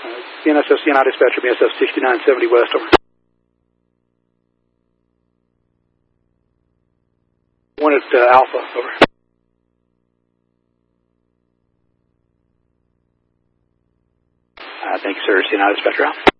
CNSF, CNI dispatcher, BSF 6970 West, over. 1 at Alpha, over. Thank you, sir. CNI dispatcher out.